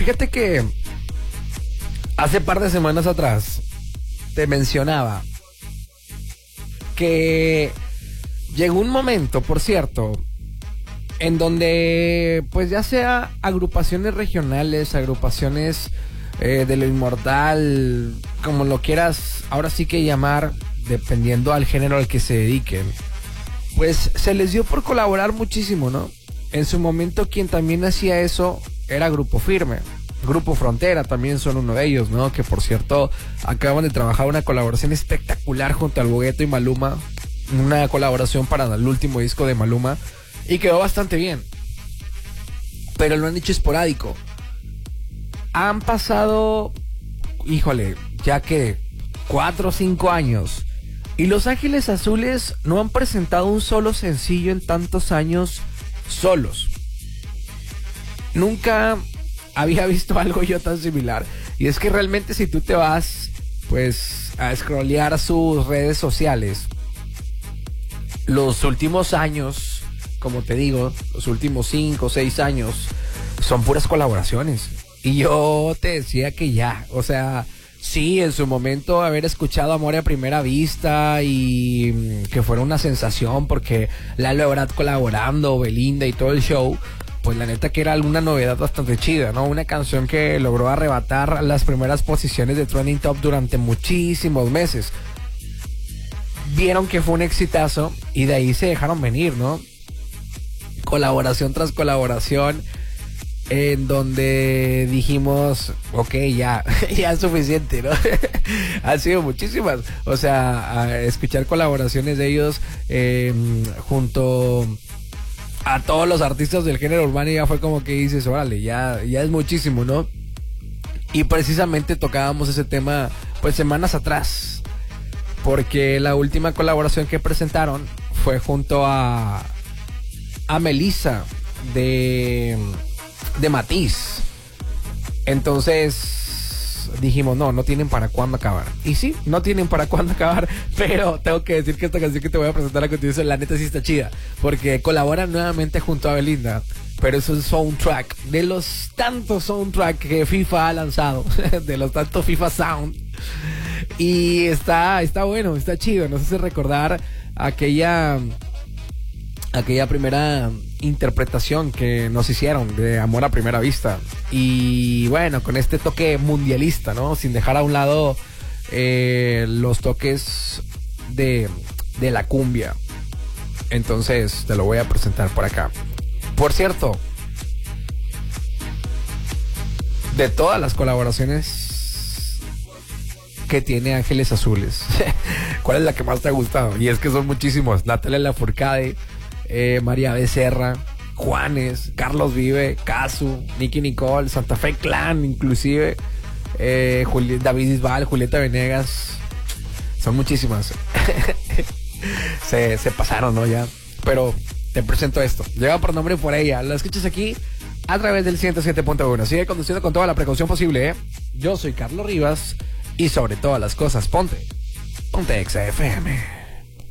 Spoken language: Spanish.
Fíjate que hace par de semanas atrás te mencionaba que llegó un momento, por cierto, en donde pues ya sea agrupaciones regionales, agrupaciones de lo inmortal, como lo quieras ahora sí que llamar, dependiendo al género al que se dediquen, pues se les dio por colaborar muchísimo, ¿no? En su momento quien también hacía eso era Grupo Firme. Grupo Frontera también son uno de ellos, ¿no? Que por cierto acaban de trabajar una colaboración espectacular junto al Bogueto y Maluma. Una colaboración para el último disco de Maluma. Y quedó bastante bien. Pero lo han hecho esporádico. Han pasado, híjole, ya que 4 o 5 años. Y Los Ángeles Azules no han presentado un solo sencillo en tantos años solos. Nunca había visto algo yo tan similar. Y es que realmente si tú te vas pues a scrollear sus redes sociales, los últimos años, como te digo, los últimos 5 o 6 años son puras colaboraciones. Y yo te decía que ya, o sea, sí, en su momento haber escuchado Amor a Primera Vista y que fuera una sensación porque Lalo Ebrard colaborando, Belinda y todo el show, pues la neta que era alguna novedad bastante chida, ¿no? Una canción que logró arrebatar las primeras posiciones de Trending Top durante muchísimos meses. Vieron que fue un exitazo y de ahí se dejaron venir, ¿no? Colaboración tras colaboración, en donde dijimos, ok, ya es suficiente, ¿no? Han sido muchísimas. O sea, a escuchar colaboraciones de ellos junto a todos los artistas del género urbano ya fue como que dices, órale, ya es muchísimo, ¿no? Y precisamente tocábamos ese tema pues semanas atrás, porque la última colaboración que presentaron fue junto a Melissa de Matiz. Entonces dijimos, no tienen para cuándo acabar. Y sí, no tienen para cuándo acabar, pero tengo que decir que esta canción que te voy a presentar a continuación, la neta sí está chida, porque colaboran nuevamente junto a Belinda, pero es un soundtrack de los tantos soundtracks que FIFA ha lanzado, de los tantos FIFA Sound, y está bueno, está chido. Nos hace recordar aquella primera interpretación que nos hicieron de Amor a Primera Vista. Y bueno, con este toque mundialista, ¿no? Sin dejar a un lado los toques de la cumbia. Entonces te lo voy a presentar por acá. Por cierto, de todas las colaboraciones que tiene Ángeles Azules, ¿cuál es la que más te ha gustado? Y es que son muchísimos. Natalia Lafourcade, María Becerra, Juanes, Carlos Vive, Casu, Nicky Nicole, Santa Fe Clan, inclusive David Bisbal, Julieta Venegas. Son muchísimas. se pasaron, ¿no? Ya. Pero te presento esto. Lleva por nombre Por Ella. Lo escuchas aquí a través del 107.1. Sigue conduciendo con toda la precaución posible, ¿eh? Yo soy Carlos Rivas y sobre todas las cosas, ponte XFM.